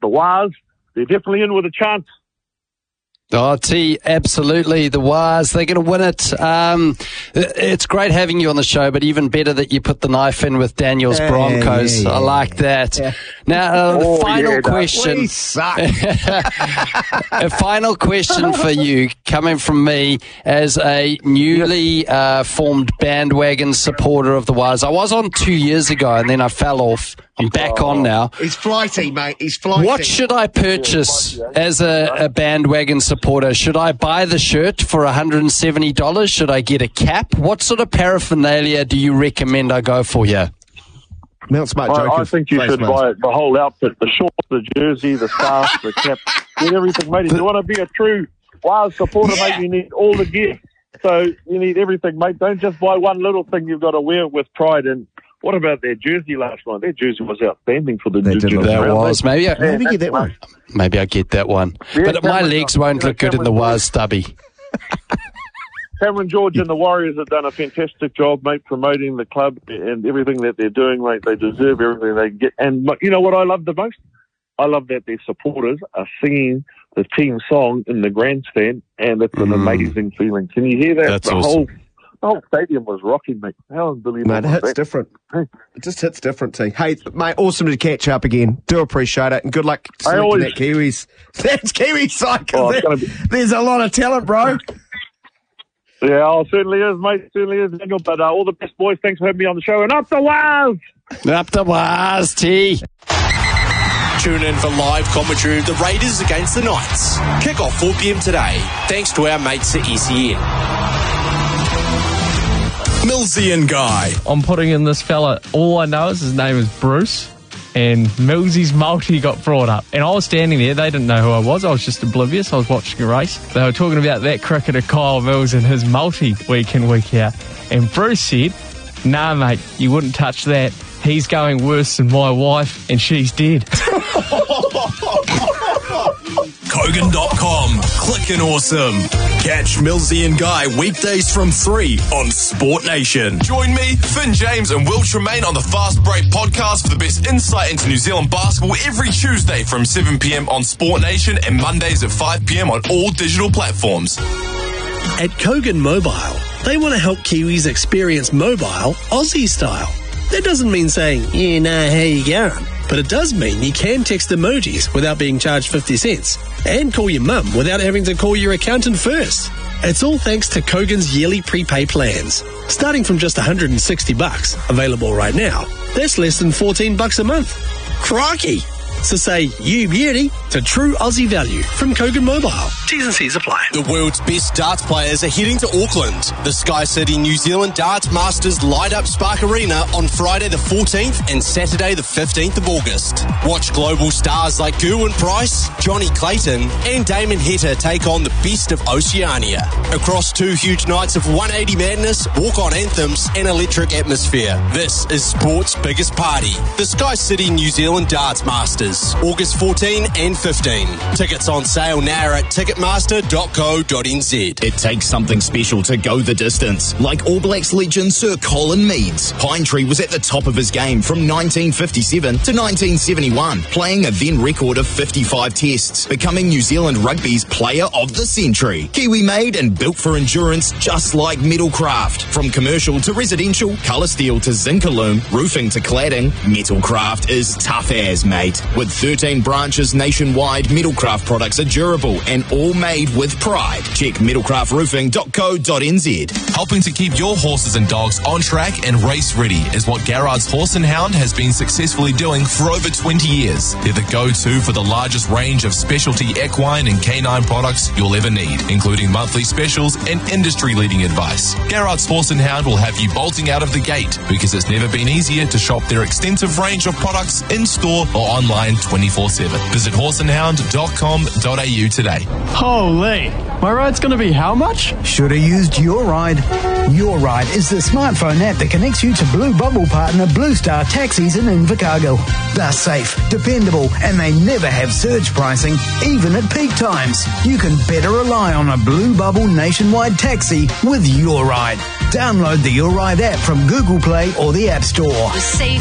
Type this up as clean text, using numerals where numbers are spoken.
the Wars, they're definitely in with a chance. Oh, T, absolutely. The Wars, they're going to win it. It's great having you on the show, but even better that you put the knife in with Daniel's Broncos. I like that. Yeah. Now, final question. We suck. A final question for you, coming from me as a newly formed bandwagon supporter of the Wars. I was on 2 years ago, and then I fell off. I'm back on now. He's flighty, mate. He's flighty. What should I purchase as a bandwagon supporter? Should I buy the shirt for $170? Should I get a cap? What sort of paraphernalia do you recommend I go for here? I think you should buy the whole outfit, the shorts, the jersey, the scarf, the cap. Get everything, mate. If you want to be a true Wales supporter, mate, you need all the gear. So you need everything, mate. Don't just buy one little thing. You've got to wear it with pride. And what about their jersey last night? Their jersey was outstanding for the round. Maybe get that one. Maybe I get that one. Yeah, but my legs won't look good in the Wars, stubby. Cameron George and the Warriors have done a fantastic job, mate, promoting the club and everything that they're doing, mate. They deserve everything they get. And you know what I love the most? I love that their supporters are singing the team song in the grandstand, and it's an amazing feeling. Can you hear that? That's awesome. The whole stadium was rocking, mate. How unbelievable. Mate, it hits different. It just hits different, T. Hey, mate, awesome to catch up again. Do appreciate it, and good luck selecting that Kiwis. That's Kiwi side. There's a lot of talent, bro. Yeah, certainly is, mate. Certainly is, Daniel. But all the best, boys. Thanks for having me on the show. And up the Wars! Up the Wars, T. Tune in for live commentary of the Raiders against the Knights. Kick off 4 p.m. today, thanks to our mates at SEN. Millsy and Guy. I'm putting in this fella. All I know is his name is Bruce, and Millsy's Multi got brought up. And I was standing there. They didn't know who I was. I was just oblivious. I was watching a race. They were talking about that cricketer Kyle Mills and his multi week in, week out. And Bruce said, nah, mate, you wouldn't touch that. He's going worse than my wife, and she's dead. Kogan.com. Clickin' awesome. Catch Millsy and Guy weekdays from 3 on Sport Nation. Join me, Finn James, and Will Tremaine on the Fast Break podcast for the best insight into New Zealand basketball every Tuesday from 7 p.m. on Sport Nation and Mondays at 5 p.m. on all digital platforms. At Kogan Mobile, they want to help Kiwis experience mobile Aussie style. That doesn't mean saying, yeah, nah, how you going? But it does mean you can text emojis without being charged 50 cents and call your mum without having to call your accountant first. It's all thanks to Kogan's yearly prepay plans. Starting from just $160, available right now, that's less than $14 a month. Crikey! So say you beauty to true Aussie value from Kogan Mobile. T's and C's apply. The world's best darts players are heading to Auckland. The Sky City New Zealand Darts Masters light up Spark Arena on Friday the 14th and Saturday the 15th of August. Watch global stars like Gerwyn Price, Johnny Clayton and Damon Heta take on the best of Oceania. Across 2 huge nights of 180 madness, walk-on anthems and electric atmosphere. This is sport's biggest party. The Sky City New Zealand Darts Masters. August 14 and 15. Tickets on sale now at ticketmaster.co.nz. It takes something special to go the distance. Like All Blacks legend Sir Colin Meads. Pinetree was at the top of his game from 1957 to 1971, playing a then record of 55 tests, becoming New Zealand Rugby's Player of the Century. Kiwi made and built for endurance, just like Metalcraft. From commercial to residential, colour steel to zinc aluminum, roofing to cladding, Metalcraft is tough as, mate. With 13 branches nationwide, Metalcraft products are durable and all made with pride. Check metalcraftroofing.co.nz. Helping to keep your horses and dogs on track and race ready is what Garrard's Horse and Hound has been successfully doing for over 20 years. They're the go-to for the largest range of specialty equine and canine products you'll ever need, including monthly specials and industry-leading advice. Garrard's Horse and Hound will have you bolting out of the gate because it's never been easier to shop their extensive range of products in-store or online 24/7. Visit horseandhound.com.au today. Holy, my ride's going to be how much? Should have used Your Ride. Your Ride is the smartphone app that connects you to Blue Bubble partner Blue Star Taxis in Invercargill. They're safe, dependable, and they never have surge pricing, even at peak times. You can better rely on a Blue Bubble nationwide taxi with Your Ride. Download the Your Ride app from Google Play or the App Store. The safe